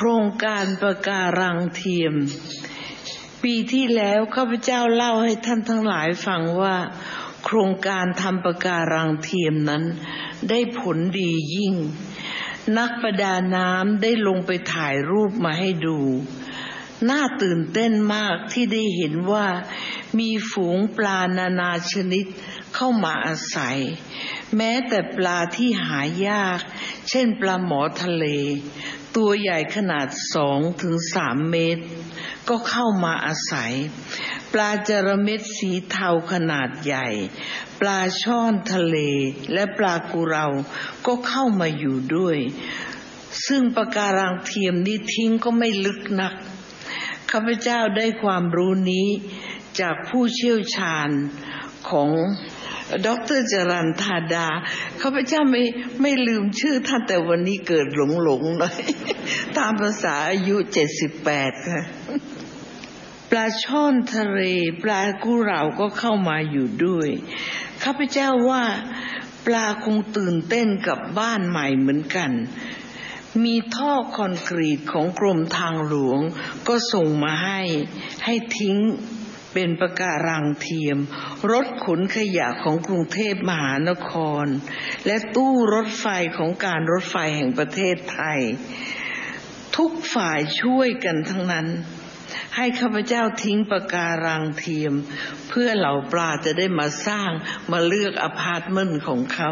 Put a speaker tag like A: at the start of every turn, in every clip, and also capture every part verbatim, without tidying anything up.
A: รงการปะการังเทียมปีที่แล้วข้าพเจ้าเล่าให้ท่านทั้งหลายฟังว่าโครงการทำปะการังเทียมนั้นได้ผลดียิ่งนักประดาน้ำได้ลงไปถ่ายรูปมาให้ดูน่าตื่นเต้นมากที่ได้เห็นว่ามีฝูงปลานานาชนิดเข้ามาอาศัยแม้แต่ปลาที่หายากเช่นปลาหมอทะเลตัวใหญ่ขนาด สองถึงสาม เมตรก็เข้ามาอาศัยปลาจระเม็ดสีเทาขนาดใหญ่ปลาช่อนทะเลและปลากุเราก็เข้ามาอยู่ด้วยซึ่งปะการังเทียมนี้ทิ้งก็ไม่ลึกนักข้าพเจ้าได้ความรู้นี้จากผู้เชี่ยวชาญของดร.จรัญธาดาข้าพเจ้าไม่ไม่ลืมชื่อท่านแต่วันนี้เกิดหลงๆหน่อยตามภาษาอายุเจ็ดสิบแปดค่ะปลาช่อนทะเลปลากุเราก็เข้ามาอยู่ด้วยข้าพเจ้าว่าปลาคงตื่นเต้นกับบ้านใหม่เหมือนกันมีท่อคอนกรีตของกรมทางหลวงก็ส่งมาให้ให้ทิ้งเป็นปะการังเทียมรถขนขยะของกรุงเทพมหานครและตู้รถไฟของการรถไฟแห่งประเทศไทยทุกฝ่ายช่วยกันทั้งนั้นให้ข้าพเจ้าทิ้งปะการังเทียมเพื่อเหล่าปลาจะได้มาสร้างมาเลือกอพาร์ตเมนต์ของเขา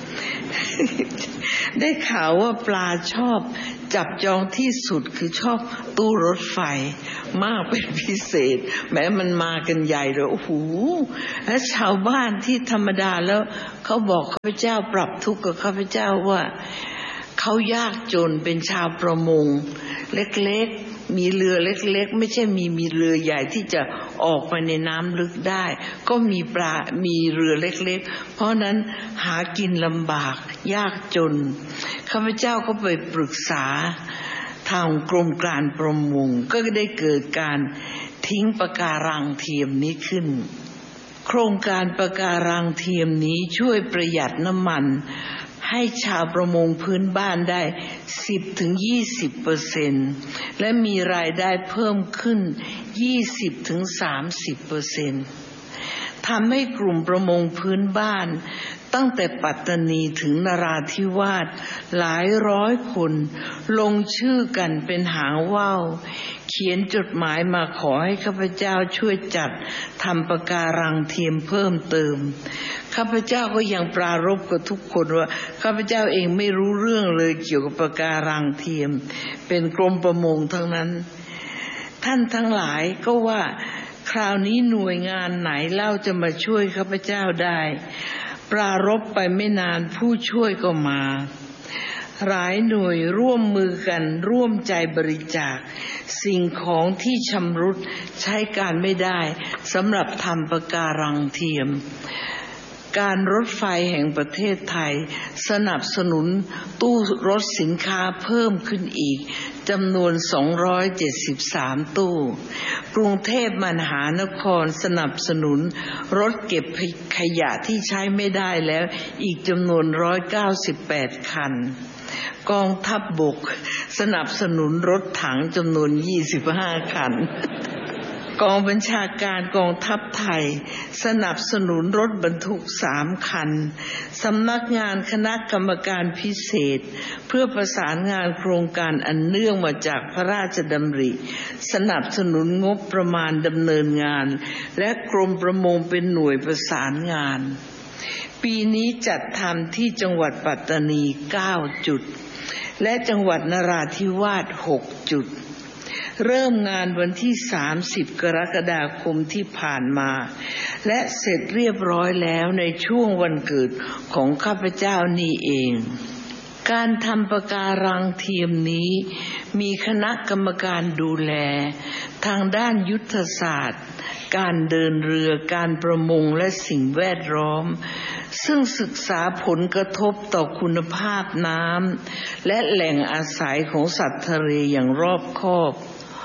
A: ได้ข่าวว่าปลาชอบจับจองที่สุดคือชอบตู้รถไฟมากเป็นพิเศษแม้มันมากันใหญ่เลยโอ้โหและชาวบ้านที่ธรรมดาแล้วเขาบอกข้าพเจ้าปรับทุกข์กับข้าพเจ้าว่าเขายากจนเป็นชาวประมงเล็กๆมีเรือเล็กๆไม่ใช่มีมีเรือใหญ่ที่จะออกไปในน้ำลึกได้ก็มีปลามีเรือเล็กๆเพราะนั้นหากินลำบากยากจนข้าพเจ้าก็ไปปรึกษาทางกรมการประมงก็ได้เกิดการทิ้งปะการังเทียมนี้ขึ้นโครงการปะการังเทียมนี้ช่วยประหยัดน้ำมันให้ชาวประมงพื้นบ้านได้ สิบถึงยี่สิบเปอร์เซ็นต์ และมีรายได้เพิ่มขึ้น ยี่สิบถึงสามสิบเปอร์เซ็นต์ ทำให้กลุ่มประมงพื้นบ้านตั้งแต่ปัตตานีถึงนราธิวาสหลายร้อยคนลงชื่อกันเป็นหางว่าวเขียนจดหมายมาขอให้ข้าพเจ้าช่วยจัดทำปะการังเทียมเพิ่มเติมข้าพเจ้าก็ยังปรารภกับทุกคนว่าข้าพเจ้าเองไม่รู้เรื่องเลยเกี่ยวกับปะการังเทียมเป็นกรมประมงทั้งนั้นท่านทั้งหลายก็ว่าคราวนี้หน่วยงานไหนเล่าจะมาช่วยข้าพเจ้าได้ปรารภไปไม่นานผู้ช่วยก็มาหลายหน่วยร่วมมือกันร่วมใจบริจาคสิ่งของที่ชำรุดใช้การไม่ได้สำหรับทำปะการังเทียมการรถไฟแห่งประเทศไทยสนับสนุนตู้รถสินค้าเพิ่มขึ้นอีกจำนวนสองร้อยเจ็ดสิบสามตู้กรุงเทพมหานครสนับสนุนรถเก็บขยะที่ใช้ไม่ได้แล้วอีกจำนวนหนึ่งร้อยเก้าสิบแปดคันกองทัพบกสนับสนุนรถถังจำนวนยี่สิบห้าคันกองบัญชาการกองทัพไทยสนับสนุนรถบรรทุกสามคันสำนักงานคณะกรรมการพิเศษเพื่อประสานงานโครงการอันเนื่องมาจากพระราชดำริสนับสนุนงบประมาณดำเนินงานและกรมประมงเป็นหน่วยประสานงานปีนี้จัดทำที่จังหวัดปัตตานีเก้าจุดและจังหวัดนราธิวาสหกจุดเริ่มงานวันที่สามสิบกรกฎาคมที่ผ่านมาและเสร็จเรียบร้อยแล้วในช่วงวันเกิดของข้าพเจ้านี่เองการทำปะการังเทียมนี้มีคณะกรรมการดูแลทางด้านยุทธศาสตร์การเดินเรือการประมงและสิ่งแวดล้อมซึ่งศึกษาผลกระทบต่อคุณภาพน้ำและแหล่งอาศัยของสัตว์ทะเลอย่างรอบคอบผ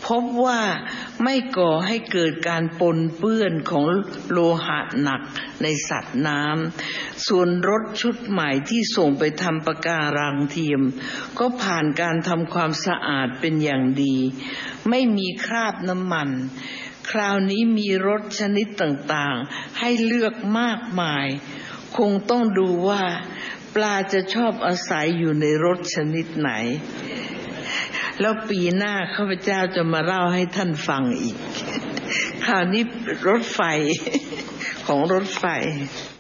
A: พบว่าไม่ก่อให้เกิดการปนเปื้อนของโลหะหนักในสัตว์น้ำส่วนรถชุดใหม่ที่ส่งไปทำปะการังเทียมก็ผ่านการทำความสะอาดเป็นอย่างดีไม่มีคราบน้ำมันคราวนี้มีรถชนิดต่างๆให้เลือกมากมายคงต้องดูว่าปลาจะชอบอาศัยอยู่ในรถชนิดไหนแล้วปีหน้าข้าพเจ้าจะมาเล่าให้ท่านฟังอีกคราวนี้รถไฟของรถไฟ